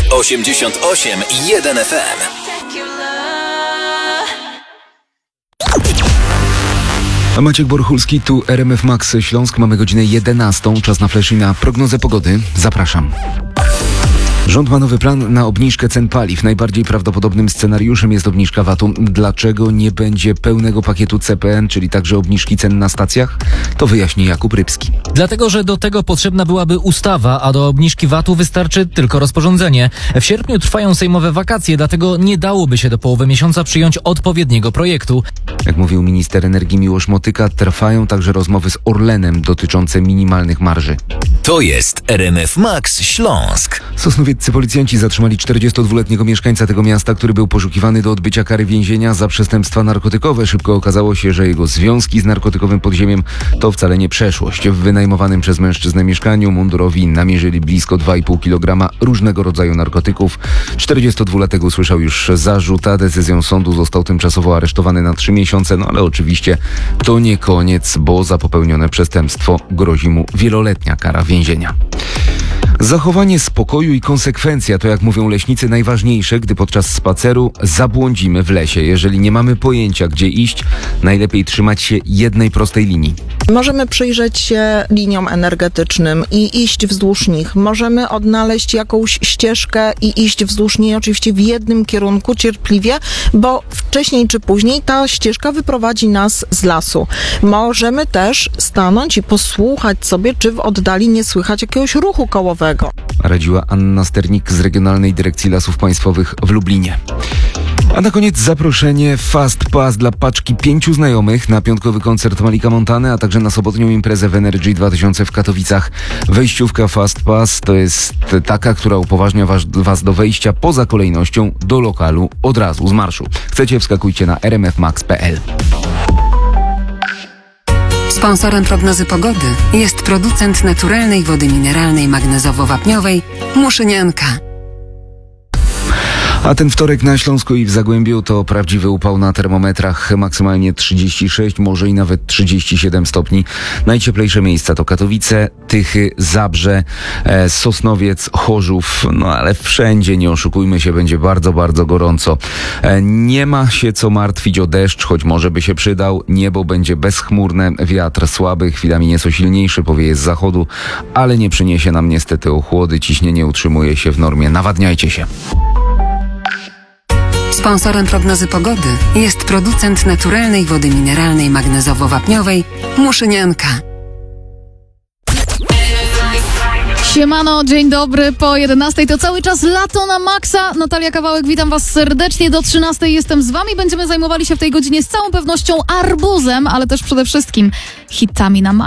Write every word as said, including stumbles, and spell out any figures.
osiemdziesiąt osiem i jeden F M. A Maciek Borchulski, tu R M F Max Śląsk. Mamy godzinę jedenastą. Czas na flash i na prognozę pogody. Zapraszam. Rząd ma nowy plan na obniżkę cen paliw. Najbardziej prawdopodobnym scenariuszem jest obniżka V A T-u. Dlaczego nie będzie pełnego pakietu C P N, czyli także obniżki cen na stacjach? To wyjaśni Jakub Rybski. Dlatego, że do tego potrzebna byłaby ustawa, a do obniżki V A T-u wystarczy tylko rozporządzenie. W sierpniu trwają sejmowe wakacje, dlatego nie dałoby się do połowy miesiąca przyjąć odpowiedniego projektu. Jak mówił minister energii Miłosz Motyka, trwają także rozmowy z Orlenem dotyczące minimalnych marży. To jest R M F Max Śląsk. Sosnowieccy policjanci zatrzymali czterdziestodwuletniego mieszkańca tego miasta, który był poszukiwany do odbycia kary więzienia za przestępstwa narkotykowe. Szybko okazało się, że jego związki z narkotykowym podziemiem to wcale nie przeszłość. W wynajmowanym przez mężczyznę mieszkaniu mundurowi namierzyli blisko dwa i pół kilograma różnego rodzaju narkotyków. czterdziestodwulatek usłyszał już zarzut, a decyzją sądu został tymczasowo aresztowany na trzy miesiące. No ale oczywiście to nie koniec, bo za popełnione przestępstwo grozi mu wieloletnia kara więzienia. Zachowanie spokoju i konsekwencja to, jak mówią leśnicy, najważniejsze, gdy podczas spaceru zabłądzimy w lesie. Jeżeli nie mamy pojęcia, gdzie iść, najlepiej trzymać się jednej prostej linii. Możemy przyjrzeć się liniom energetycznym i iść wzdłuż nich. Możemy odnaleźć jakąś ścieżkę i iść wzdłuż niej oczywiście w jednym kierunku cierpliwie, bo wcześniej czy później ta ścieżka wyprowadzi nas z lasu. Możemy też stanąć i posłuchać sobie, czy w oddali nie słychać jakiegoś ruchu kołowego. Radziła Anna Sternik z Regionalnej Dyrekcji Lasów Państwowych w Lublinie. A na koniec zaproszenie Fast Pass dla paczki pięciu znajomych na piątkowy koncert Malika Montany, a także na sobotnią imprezę w Energy dwa tysiące w Katowicach. Wejściówka Fast Pass to jest taka, która upoważnia was, was do wejścia poza kolejnością do lokalu od razu z marszu. Chcecie? Wskakujcie na r m f max kropka p l. Sponsorem prognozy pogody jest producent naturalnej wody mineralnej magnezowo-wapniowej Muszynianka. A ten wtorek na Śląsku i w Zagłębiu to prawdziwy upał na termometrach, maksymalnie trzydzieści sześć, może i nawet trzydzieści siedem stopni. Najcieplejsze miejsca to Katowice, Tychy, Zabrze, e, Sosnowiec, Chorzów, no ale wszędzie, nie oszukujmy się, będzie bardzo, bardzo gorąco. E, nie ma się co martwić o deszcz, choć może by się przydał. Niebo będzie bezchmurne, wiatr słaby, chwilami nieco silniejszy, powieje z zachodu, ale nie przyniesie nam niestety ochłody, ciśnienie utrzymuje się w normie. Nawadniajcie się. Sponsorem prognozy pogody jest producent naturalnej wody mineralnej magnezowo-wapniowej Muszynianka. Siemano, dzień dobry, po jedenastej to cały czas lato na maksa. Natalia Kawałek, witam was serdecznie. Do trzynastej jestem z wami. Będziemy zajmowali się w tej godzinie z całą pewnością arbuzem, ale też przede wszystkim hitami na maksa.